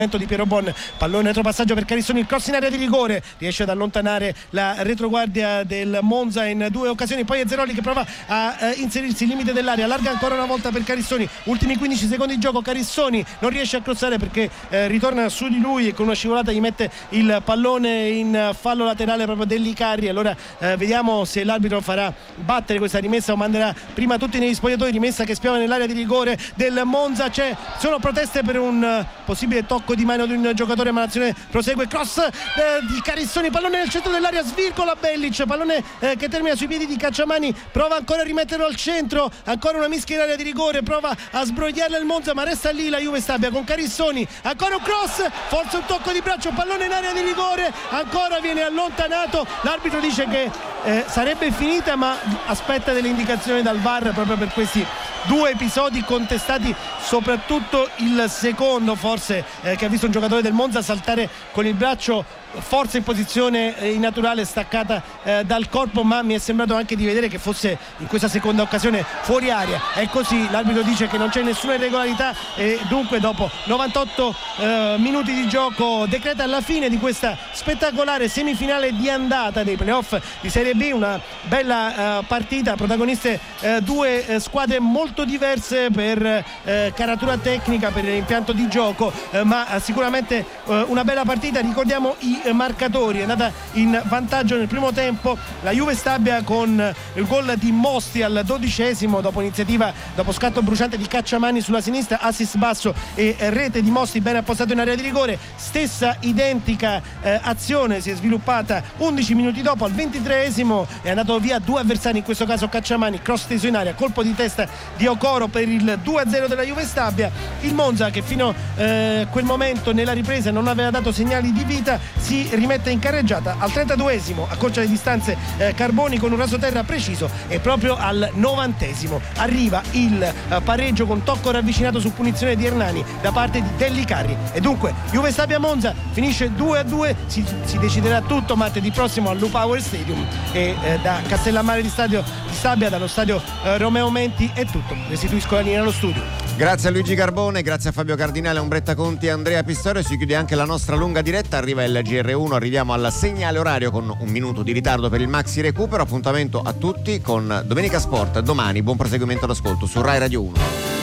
di Piero Bon, pallone retropassaggio per Carissoni, il cross in area di rigore, riesce ad allontanare la retroguardia del Monza in due occasioni, poi è Zeroli che prova a inserirsi il limite dell'area, allarga ancora una volta per Carissoni, ultimi 15 secondi di gioco, Carissoni non riesce a crossare perché ritorna su di lui e con una scivolata gli mette il pallone in fallo laterale proprio Dellicarri. Allora vediamo se l'arbitro farà battere questa rimessa o manderà prima tutti negli spogliatoi, rimessa che spiava nell'area di rigore del Monza, sono proteste per un possibile tocco di mano di un giocatore, ma l'azione prosegue, cross di Carissoni, pallone nel centro dell'area, svirgola Bellic, pallone che termina sui piedi di Cacciamani, prova ancora a rimetterlo al centro, ancora una mischia in area di rigore, prova a sbrogliarla il Monza ma resta lì la Juve Stabia con Carissoni, ancora un cross, forse un tocco di braccio, pallone in area di rigore, ancora viene allontanato, l'arbitro dice che sarebbe finita ma aspetta delle indicazioni dal VAR proprio per questi due episodi contestati, soprattutto il secondo forse che ha visto un giocatore del Monza saltare con il braccio forse in posizione innaturale staccata dal corpo, ma mi è sembrato anche di vedere che fosse in questa seconda occasione fuori area. È così, l'arbitro dice che non c'è nessuna irregolarità e dunque dopo 98 minuti di gioco decreta la fine di questa spettacolare semifinale di andata dei playoff di Serie B, una bella partita, protagoniste due squadre molto diverse per caratura tecnica, per impianto di gioco, ma sicuramente una bella partita. Ricordiamo i marcatori: è andata in vantaggio nel primo tempo la Juve Stabia con il gol di Mosti al 12esimo dopo scatto bruciante di Cacciamani sulla sinistra, assist basso e rete di Mosti ben appostato in area di rigore. Stessa identica azione si è sviluppata 11 minuti dopo, al 23esimo è andato via due avversari, in questo caso Cacciamani, cross teso in area, colpo di testa di Okoro per il 2-0 della Juve Stabia. Il Monza, che fino a quel momento nella ripresa non aveva dato segnali di vita, si rimette in carreggiata. Al 32esimo accorcia le distanze Carboni con un rasoterra preciso e proprio al 90esimo arriva il pareggio con tocco ravvicinato su punizione di Hernani da parte di Dellicarri, e dunque Juve Stabia Monza finisce 2-2. Si deciderà tutto martedì prossimo al Lupower Stadium e da Castellammare di Stabia, dallo stadio Romeo Menti è tutto. Restituisco la linea allo studio. Grazie a Luigi Carbone, grazie a Fabio Cardinale, Umbretta Conti e Andrea Pistorio. Si chiude anche la nostra lunga diretta, arriva il GR1, arriviamo al segnale orario con un minuto di ritardo per il maxi recupero. Appuntamento a tutti con Domenica Sport domani, buon proseguimento d'ascolto su Rai Radio 1.